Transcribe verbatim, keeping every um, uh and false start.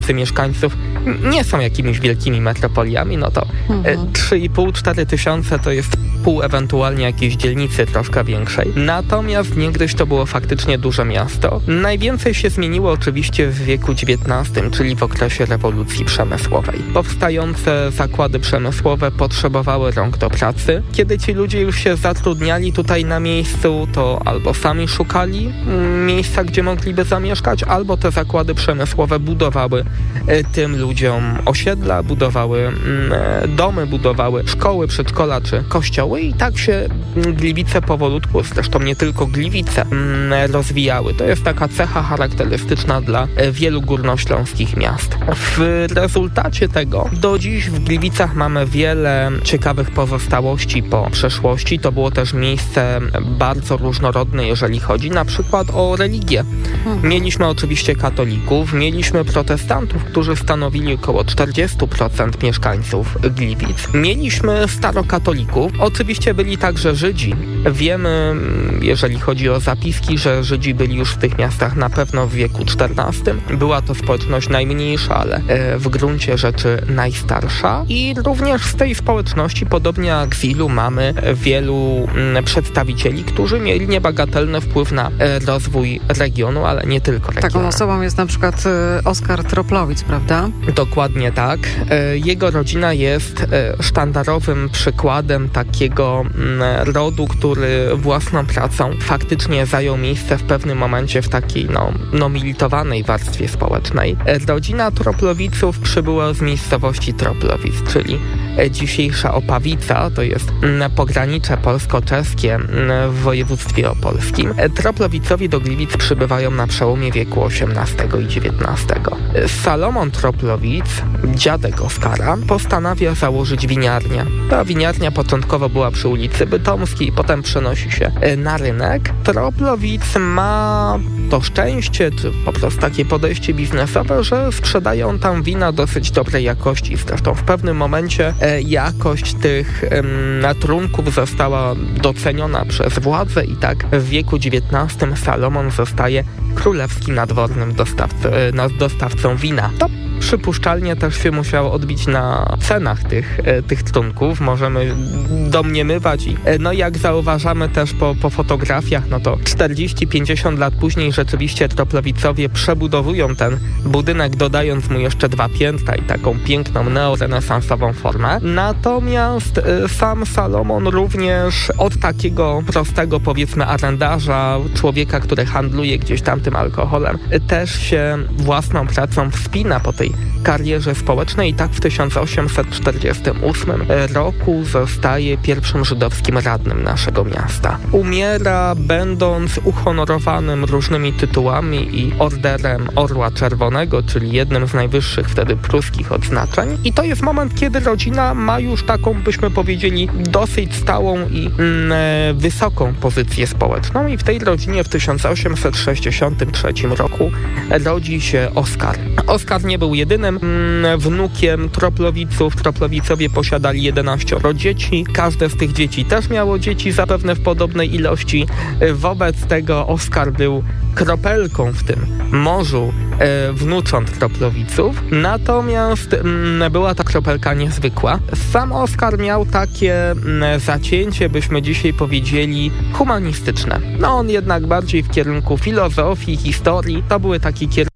mieszkańców nie są jakimiś wielkimi metropoliami, no to mhm. trzy i pół do czterech tysiące to jest pół ewentualnie jakiejś dzielnicy troszkę większej. Natomiast niegdyś to było faktycznie duże miasto. Najwięcej się zmieniło oczywiście w wieku dziewiętnastym, czyli w okresie rewolucji przemysłowej. Powstające zakłady przemysłowe potrzebowały rąk do pracy. Kiedy ci ludzie już się zatrudniali tutaj na miejscu, to albo sami szukali miejsca, gdzie mogliby zamieszkać, albo te zakłady przemysłowe budowały tym ludziom osiedla, budowały domy, budowały szkoły, przedszkola czy kościoły i tak się Gliwice powolutku, zresztą nie tylko Gliwice, rozwijały. To jest taka cecha charakterystyczna dla wielu górnośląskich miast. W rezultacie tego do dziś w Gliwicach mamy wiele ciekawych pozostałości po przeszłości. To było też miejsce bardzo różnorodne, jeżeli chodzi na przykład o religię. Mieliśmy oczywiście katolików, mieliśmy protestantów, którzy stanowili około czterdzieści procent mieszkańców Gliwic. Mieliśmy starokatolików, oczywiście byli także Żydzi. Wiemy, jeżeli chodzi o zapiski, że Żydzi byli już w tych miastach na pewno w wieku czternastym. Była to społeczność najmniejsza, ale w gruncie rzeczy najstarsza. I również z tej społeczności, podobnie jak z ilu, mamy wielu przedstawicieli, którzy mieli niebagatelny wpływ na rozwój regionu, ale nie tylko regionu. Taką osobą jest na przykład Oskar Troplowicz, prawda? Dokładnie tak. Jego rodzina jest sztandarowym przykładem takiego rodu, który własną pracą faktycznie zajął miejsce w pewnym momencie w takiej no, no militowanej warstwie społecznej. Rodzina Troplowiców przybyła z miejscowości Troplowic, czyli dzisiejsza Opawica, to jest pogranicze polsko-czeskie w województwie opolskim. Troplowicowi do Gliwic przybywają na przełomie wieku osiemnastego i dziewiętnastego. Salomon Troplowic, dziadek Oskara, postanawia założyć winiarnię. Ta winiarnia początkowo była przy ulicy Bytomskiej, potem przenosi się na rynek. Troplowic ma to szczęście, czy po prostu takie podejście biznesowe, że sprzedają tam wina dosyć dobrej jakości. Zresztą w pewnym momencie jakość tych um, trunków została doceniona przez władze i tak w wieku dziewiętnastym Salomon zostaje królewskim nadwornym dostawcy, dostawcą wina. To przypuszczalnie też się musiało odbić na cenach tych, tych trunków. Możemy domniemywać i no jak zauważamy też po, po fotografiach, no to czterdzieści pięćdziesiąt lat później rzeczywiście Troplowicowie przebudowują ten budynek, dodając mu jeszcze dwa piętra i taką piękną neorenesansową formę. Natomiast y, sam Salomon również od takiego prostego, powiedzmy, arendarza, człowieka, który handluje gdzieś tam tym alkoholem, y, też się własną pracą wspina po tej karierze społecznej i tak w tysiąc osiemset czterdziestym ósmym roku zostaje pierwszym żydowskim radnym naszego miasta. Umiera będąc uhonorowanym różnymi tytułami i orderem Orła Czerwonego, czyli jednym z najwyższych wtedy pruskich odznaczeń. I to jest moment, kiedy rodzina ma już taką, byśmy powiedzieli, dosyć stałą i mm, wysoką pozycję społeczną i w tej rodzinie w tysiąc osiemset sześćdziesiątym trzecim roku rodzi się Oskar. Oskar nie był jedynym mm, wnukiem Troplowiców. Troplowicowie posiadali jedenaścioro dzieci. Każde z tych dzieci też miało dzieci zapewne w podobnej ilości. Wobec tego Oskar był kropelką w tym morzu e, wnucząt Troplowiców. Natomiast m, była ta kropelka niezwykła. Sam Oskar miał takie m, zacięcie, byśmy dzisiaj powiedzieli, humanistyczne. No on jednak bardziej w kierunku filozofii, historii. To były takie kierunki